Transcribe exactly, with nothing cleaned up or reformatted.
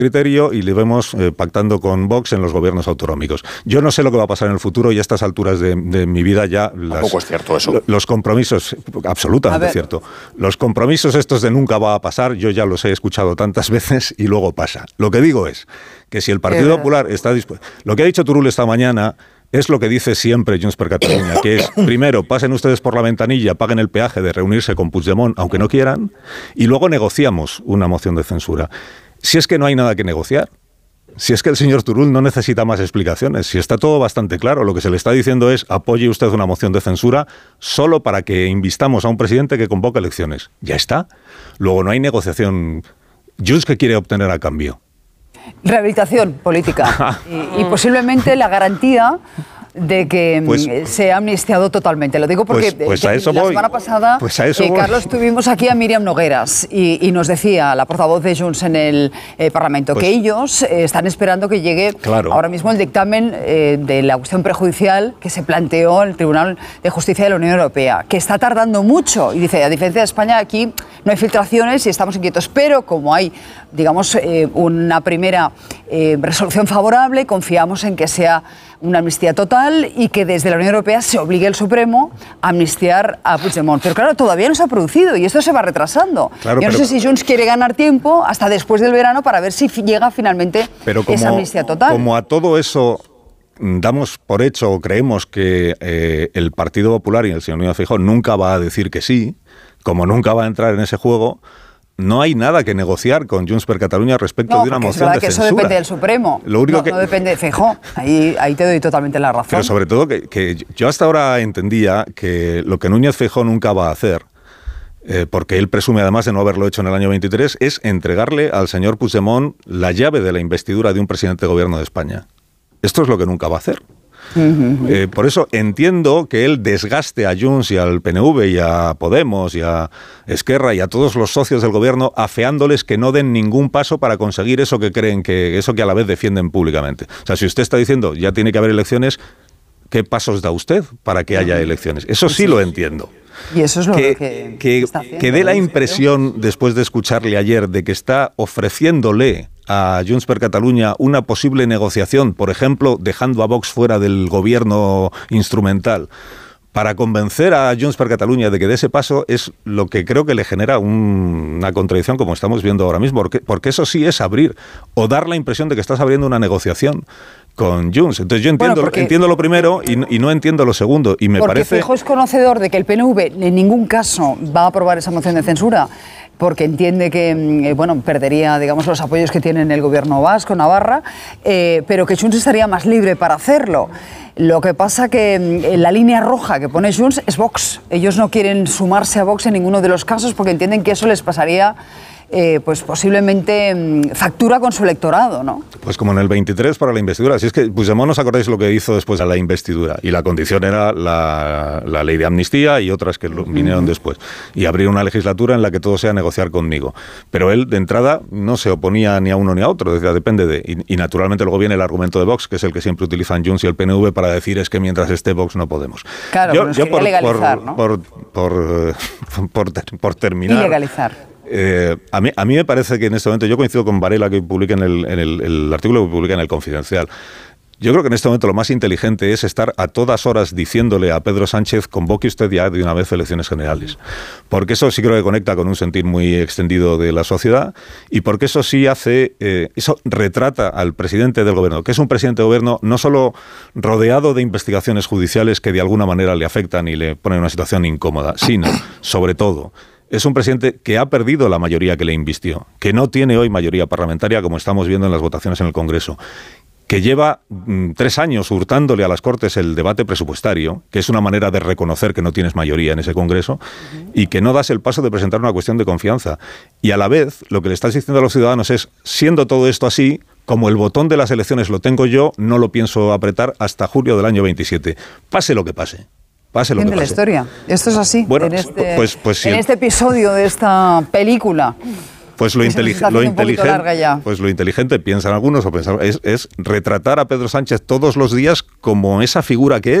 criterio y le vemos eh, pactando con Vox en los gobiernos autonómicos. Yo no sé lo que va a pasar en el futuro y a estas alturas de, de mi vida ya... Las, Tampoco es cierto eso. Los compromisos, absolutamente cierto. Los compromisos estos de nunca va a pasar, yo ya los he escuchado tantas veces y luego pasa. Lo que digo es que si el Partido Popular está dispuesto... Lo que ha dicho Turull esta mañana... Es lo que dice siempre Junts per Catalunya, que es, primero, pasen ustedes por la ventanilla, paguen el peaje de reunirse con Puigdemont, aunque no quieran, y luego negociamos una moción de censura. Si es que no hay nada que negociar, si es que el señor Turull no necesita más explicaciones, si está todo bastante claro, lo que se le está diciendo es, apoye usted una moción de censura solo para que invistamos a un presidente que convoca elecciones. Ya está. Luego no hay negociación. Junts, ¿qué quiere obtener a cambio? Rehabilitación política y, y posiblemente la garantía de que pues, se ha amnistiado totalmente. Lo digo porque pues, pues a eso la voy. semana pasada, pues a eso eh, voy. Carlos, tuvimos aquí a Míriam Nogueras y, y nos decía, la portavoz de Junts en el eh, Parlamento, pues, que ellos eh, están esperando que llegue claro. ahora mismo el dictamen eh, de la cuestión prejudicial que se planteó en el Tribunal de Justicia de la Unión Europea, que está tardando mucho. Y dice, a diferencia de España, aquí no hay filtraciones y estamos inquietos, pero como hay, digamos, eh, una primera eh, resolución favorable, confiamos en que sea una amnistía total y que desde la Unión Europea se obligue el Supremo a amnistiar a Puigdemont. Pero claro, todavía no se ha producido y esto se va retrasando. Claro, Yo no pero, sé si Junts quiere ganar tiempo hasta después del verano para ver si llega finalmente pero como, esa amnistía total. Como a todo eso damos por hecho o creemos que eh, el Partido Popular y el señor Núñez Feijóo nunca va a decir que sí, como nunca va a entrar en ese juego, no hay nada que negociar con Junts per Catalunya respecto no, de una moción es verdad de que censura. Eso depende del Supremo. Lo único no, que... no depende de Feijóo. Ahí, ahí te doy totalmente la razón. Pero sobre todo que, que yo hasta ahora entendía que lo que Núñez Feijóo nunca va a hacer, eh, porque él presume además de no haberlo hecho en el año veintitrés, es entregarle al señor Puigdemont la llave de la investidura de un presidente de gobierno de España. Esto es lo que nunca va a hacer. Uh-huh. Eh, por eso entiendo que él desgaste a Junts y al P N V y a Podemos y a Esquerra y a todos los socios del gobierno afeándoles que no den ningún paso para conseguir eso que creen que, eso que a la vez defienden públicamente. O sea, si usted está diciendo ya tiene que haber elecciones, ¿qué pasos da usted para que haya elecciones? Eso sí lo entiendo. Y eso es lo que, que, que está haciendo. Que dé la impresión, después de escucharle ayer, de que está ofreciéndole a Junts per Catalunya una posible negociación, por ejemplo, dejando a Vox fuera del gobierno instrumental, para convencer a Junts per Catalunya de que dé ese paso, es lo que creo que le genera un, una contradicción como estamos viendo ahora mismo, porque, porque eso sí es abrir, o dar la impresión de que estás abriendo una negociación con Junts. Entonces yo entiendo, bueno, porque, entiendo lo primero y, y no entiendo lo segundo. Y me porque parece... Feijóo es conocedor de que el P N V en ningún caso va a aprobar esa moción de censura, porque entiende que eh, bueno, perdería, digamos, los apoyos que tiene en el gobierno vasco, Navarra, eh, pero que Junts estaría más libre para hacerlo. Lo que pasa que eh, la línea roja que pone Junts es Vox. Ellos no quieren sumarse a Vox en ninguno de los casos porque entienden que eso les pasaría Eh, pues posiblemente mmm, factura con su electorado, ¿no? Pues como en el veintitrés para la investidura. Si es que Puigdemont, ¿os acordáis lo que hizo después de la investidura? Y la condición era la, la ley de amnistía y otras que uh-huh. vinieron después. Y abrir una legislatura en la que todo sea negociar conmigo. Pero él, de entrada, no se oponía ni a uno ni a otro. Decía, depende de... Y, y naturalmente luego viene el argumento de Vox, que es el que siempre utilizan Junts y el P N V para decir es que mientras esté Vox no podemos. Claro, yo, yo por, legalizar, por, ¿no? por, por, por, por, por terminar... Ilegalizar. Eh, a, mí, a mí me parece que en este momento, yo coincido con Varela que publica en el, en el, el artículo que publica en el Confidencial. Yo creo que en este momento lo más inteligente es estar a todas horas diciéndole a Pedro Sánchez, convoque usted ya de una vez elecciones generales. Porque eso sí creo que conecta con un sentir muy extendido de la sociedad y porque eso sí hace, eh, eso retrata al presidente del gobierno, que es un presidente de gobierno no solo rodeado de investigaciones judiciales que de alguna manera le afectan y le ponen en una situación incómoda, sino, sobre todo, es un presidente que ha perdido la mayoría que le invistió, que no tiene hoy mayoría parlamentaria, como estamos viendo en las votaciones en el Congreso, que lleva mm, tres años hurtándole a las Cortes el debate presupuestario, que es una manera de reconocer que no tienes mayoría en ese Congreso, uh-huh. y que no das el paso de presentar una cuestión de confianza. Y a la vez, lo que le estás diciendo a los ciudadanos es, siendo todo esto así, como el botón de las elecciones lo tengo yo, no lo pienso apretar hasta julio del año veintisiete. Pase lo que pase. Pase lo que de la pase. historia. Esto es así. Bueno, en este, pues, pues, si en el... este episodio de esta película. Pues lo, intelig- lo, inteligente, pues lo inteligente, piensan algunos, o piensan, es, es retratar a Pedro Sánchez todos los días como esa figura que es.